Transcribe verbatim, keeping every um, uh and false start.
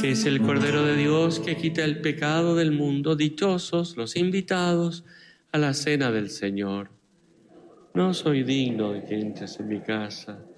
que es el Cordero de Dios que quita el pecado del mundo. Dichosos los invitados a la cena del Señor. No soy digno de que entres en mi casa,